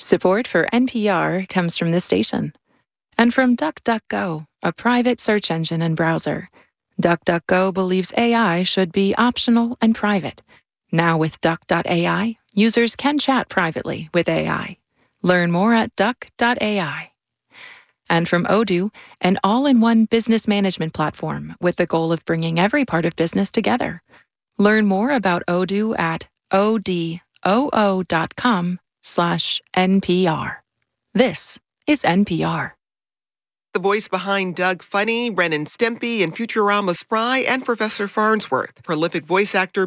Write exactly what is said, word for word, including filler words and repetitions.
Support for N P R comes from this station. And from DuckDuckGo, a private search engine and browser. DuckDuckGo believes A I should be optional and private. Now with Duck dot A I, users can chat privately with A I. Learn more at Duck dot A I. And from Odoo, an all-in-one business management platform with the goal of bringing every part of business together. Learn more about Odoo at odoo.com slash NPR. This is N P R. The voice behind Doug Funny, Ren and Stimpy, and Futurama's Fry, and Professor Farnsworth. Prolific voice actor